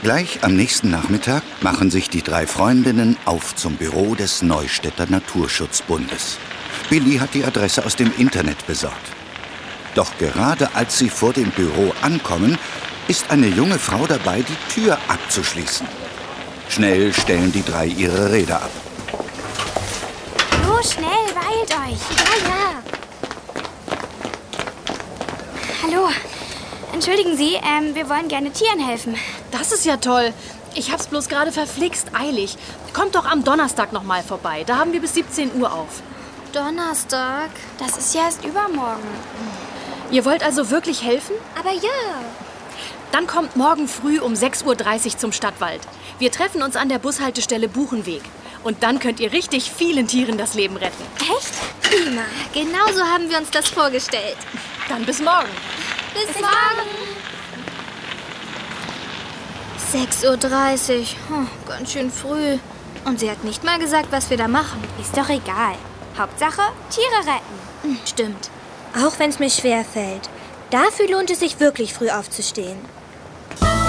Gleich am nächsten Nachmittag machen sich die 3 Freundinnen auf zum Büro des Neustädter Naturschutzbundes. Billy hat die Adresse aus dem Internet besorgt. Doch gerade als sie vor dem Büro ankommen, ist eine junge Frau dabei, die Tür abzuschließen. Schnell stellen die 3 ihre Räder ab. Los, schnell, beeilt euch. Ja. Hallo. Entschuldigen Sie, wir wollen gerne Tieren helfen. Das ist ja toll. Ich hab's bloß gerade verflixt eilig. Kommt doch am Donnerstag noch mal vorbei. Da haben wir bis 17 Uhr auf. Donnerstag? Das ist ja erst übermorgen. Ihr wollt also wirklich helfen? Aber ja. Dann kommt morgen früh um 6:30 Uhr zum Stadtwald. Wir treffen uns an der Bushaltestelle Buchenweg. Und dann könnt ihr richtig vielen Tieren das Leben retten. Echt? Prima. Genau so haben wir uns das vorgestellt. Dann bis morgen. Bis morgen. 6:30 Uhr. Ganz schön früh. Und sie hat nicht mal gesagt, was wir da machen. Ist doch egal. Hauptsache, Tiere retten. Stimmt. Auch wenn es mir schwerfällt. Dafür lohnt es sich wirklich, früh aufzustehen.